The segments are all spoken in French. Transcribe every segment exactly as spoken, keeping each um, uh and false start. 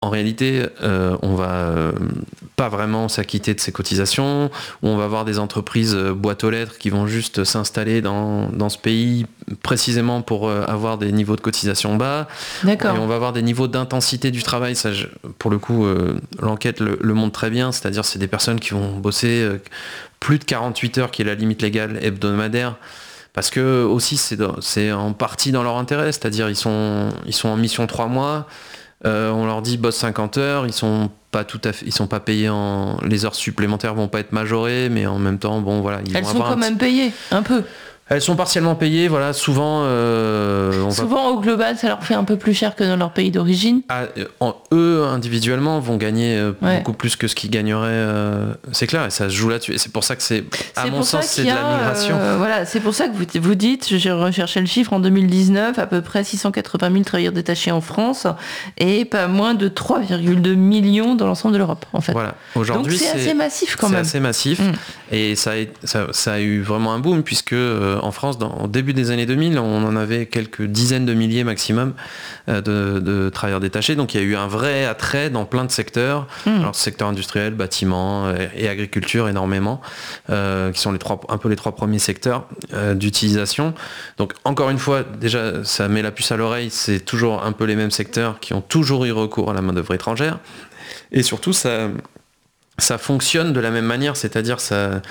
En réalité, euh, on va euh, pas vraiment s'acquitter de ces cotisations, ou on va avoir des entreprises euh, boîtes aux lettres qui vont juste s'installer dans, dans ce pays précisément pour euh, avoir des niveaux de cotisation bas. D'accord. Et on va avoir des niveaux d'intensité du travail. Ça, je, pour le coup, euh, l'enquête le, le montre très bien. C'est-à-dire, c'est des personnes qui vont bosser euh, plus de quarante-huit heures, qui est la limite légale hebdomadaire. Parce que aussi, c'est, c'est en partie dans leur intérêt. C'est-à-dire, ils sont, ils sont en mission trois mois. Euh, on leur dit bosse cinquante heures, ils sont pas tout à fait, ils sont pas payés en, les heures supplémentaires vont pas être majorées, mais en même temps, bon voilà, ils elles vont sont avoir quand un même petit... payées, un peu. Elles sont partiellement payées, voilà, souvent. Euh, on souvent va... au global, ça leur fait un peu plus cher que dans leur pays d'origine. Ah, en, eux individuellement vont gagner euh, ouais. beaucoup plus que ce qu'ils gagneraient, euh, c'est clair, et ça se joue là-dessus. Et c'est pour ça que c'est, à c'est mon sens, c'est de a, la migration. Euh, voilà, c'est pour ça que vous, vous dites, j'ai recherché le chiffre en deux mille dix-neuf, à peu près six cent quatre-vingt mille travailleurs détachés en France et pas moins de trois virgule deux millions dans l'ensemble de l'Europe, en fait. Voilà. Aujourd'hui, donc c'est, c'est assez massif quand c'est même. C'est assez massif, mm. et ça a, ça, ça a eu vraiment un boom puisque euh, en France, dans, au début des années deux mille, on en avait quelques dizaines de milliers maximum euh, de, de travailleurs détachés. Donc il y a eu un vrai attrait dans plein de secteurs. Mm. Alors secteur industriel, bâtiment et, et agriculture énormément, euh, qui sont les trois, un peu les trois premiers secteurs euh, d'utilisation. Donc encore une fois, déjà, ça met la puce à l'oreille. C'est toujours un peu les mêmes secteurs qui ont toujours eu recours à la main-d'œuvre étrangère. Et surtout, ça, ça fonctionne de la même manière, c'est-à-dire ça,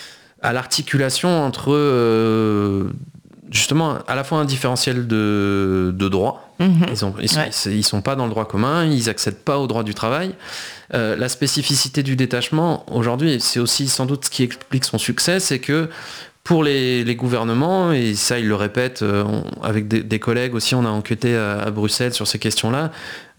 à l'articulation entre euh, justement à la fois un différentiel de, de droit. Mmh. Ils ont, ils, ouais. ils, ils sont pas dans le droit commun, ils accèdent pas au droit du travail. Euh, la spécificité du détachement aujourd'hui, c'est aussi sans doute ce qui explique son succès, c'est que pour les, les gouvernements, et ça ils le répètent, euh, on, avec des, des collègues aussi, on a enquêté à, à Bruxelles sur ces questions-là,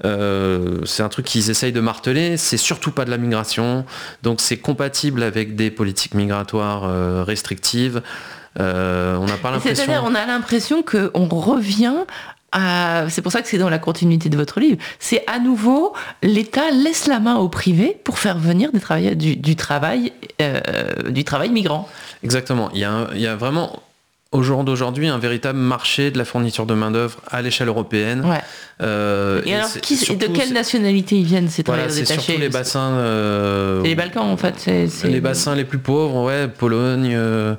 euh, c'est un truc qu'ils essayent de marteler, c'est surtout pas de la migration, donc c'est compatible avec des politiques migratoires euh, restrictives. Euh, on n'a pas l'impression... C'est-à-dire, on a l'impression qu'on revient à... C'est pour ça que c'est dans la continuité de votre livre. C'est à nouveau, l'État laisse la main au privé pour faire venir des travailleurs, du, du, travail, euh, du travail migrant. Exactement. Il y a, un, il y a vraiment, au jour d'aujourd'hui, un véritable marché de la fourniture de main-d'œuvre à l'échelle européenne. Ouais. Euh, et, et alors, qui, surtout, de quelle nationalité ils viennent, ces travailleurs voilà, détachés ? C'est surtout les bassins... Euh, c'est les Balkans, en fait. C'est, c'est... Les bassins les plus pauvres, ouais, Pologne... Euh,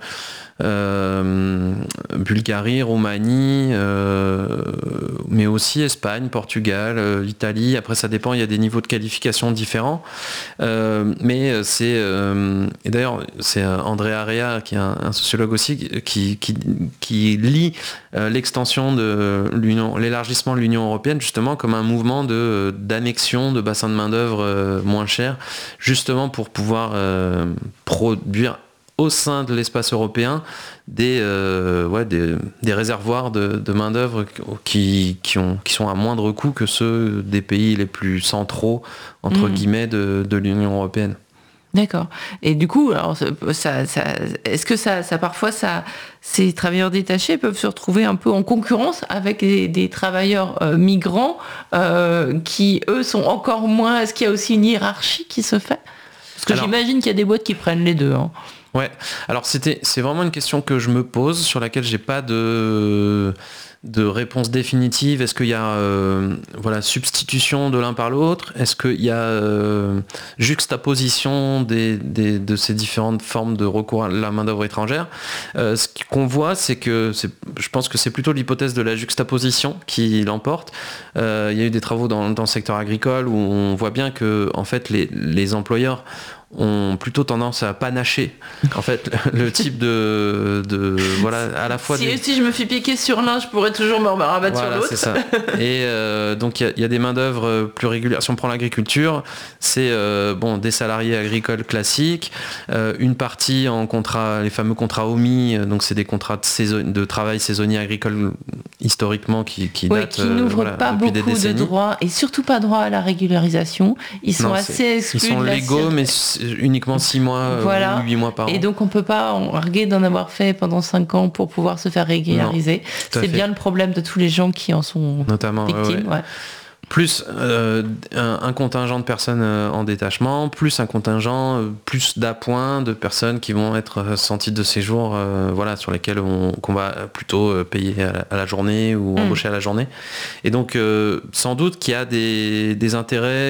Euh, Bulgarie, Roumanie, euh, mais aussi Espagne, Portugal, euh, Italie. Après, ça dépend, il y a des niveaux de qualification différents. Euh, mais c'est... Euh, et d'ailleurs, c'est André Area, qui est un, un sociologue aussi, qui, qui, qui lit euh, l'extension de l'Union, l'élargissement de l'Union européenne, justement, comme un mouvement de, d'annexion de bassins de main-d'œuvre euh, moins chers, justement pour pouvoir euh, produire au sein de l'espace européen des, euh, ouais, des, des réservoirs de, de main-d'œuvre qui, qui, ont, qui sont à moindre coût que ceux des pays les plus centraux, entre mmh. guillemets, de, de l'Union européenne. D'accord. Et du coup, alors, ça, ça, est-ce que ça, ça parfois, ça, ces travailleurs détachés peuvent se retrouver un peu en concurrence avec des, des travailleurs euh, migrants euh, qui, eux, sont encore moins... Est-ce qu'il y a aussi une hiérarchie qui se fait ? Parce que alors, j'imagine qu'il y a des boîtes qui prennent les deux. Hein. Ouais, alors c'était, c'est vraiment une question que je me pose, sur laquelle j'ai pas de, de réponse définitive. Est-ce qu'il y a euh, voilà, substitution de l'un par l'autre ? Est-ce qu'il y a euh, juxtaposition des, des, de ces différentes formes de recours à la main-d'œuvre étrangère ? euh, Ce qu'on voit, c'est que c'est, je pense que c'est plutôt l'hypothèse de la juxtaposition qui l'emporte. Euh, il y a eu des travaux dans, dans le secteur agricole où on voit bien que en fait, les, les employeurs ont plutôt tendance à panacher en fait le type de, de voilà à la fois si, des... si je me fais piquer sur l'un, je pourrais toujours me rabattre voilà, sur l'autre. C'est ça. Et euh, donc il y, y a des main d'œuvre plus régulières. Si on prend l'agriculture, c'est euh, bon des salariés agricoles classiques, euh, une partie en contrat, les fameux contrats O M I, donc c'est des contrats de, saison, de travail saisonnier agricole historiquement qui qui oui, datent qui n'ouvrent voilà, pas beaucoup de droits et surtout pas droit à la régularisation. Ils sont non, assez exclus. Ils sont de la légaux, mais uniquement six mois voilà. ou huit mois par an. Et donc on peut pas arguer d'en avoir fait pendant cinq ans pour pouvoir se faire régulariser. Non, c'est bien le problème de tous les gens qui en sont notamment victimes. ouais. Ouais. plus euh, un, un contingent de personnes euh, en détachement, plus un contingent, euh, plus d'appoints de personnes qui vont être euh, sans titre de séjour, euh, voilà, sur lesquelles on, qu'on va plutôt euh, payer à la, à la journée ou mmh. embaucher à la journée. Et donc, euh, sans doute qu'il y a des, des intérêts